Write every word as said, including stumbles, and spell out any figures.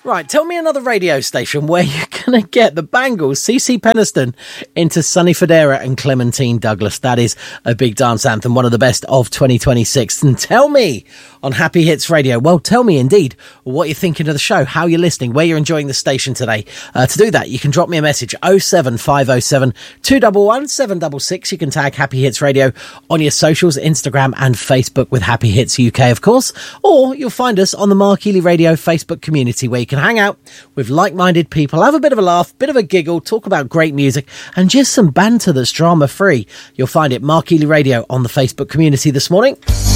Right, tell me another radio station where you're going to get the Bangles, C C Peniston, into Sonny Fodera and Clementine Douglas. That is a big dance anthem, one of the best of twenty twenty-six. And tell me on Happy Hits Radio, well, tell me indeed what you're thinking of the show, how you're listening, where you're enjoying the station today. Uh, to do that, you can drop me a message, oh seven five oh seven, two one one, seven six six. You can tag Happy Hits Radio on your socials, Instagram and Facebook with Happy Hits U K, of course. Or you'll find us on the Mark Ely Radio Facebook community, where you can hang out with like-minded people, have a bit of a laugh, bit of a giggle, talk about great music and just some banter that's drama-free. You'll find it Mark Ely Radio on the Facebook community this morning.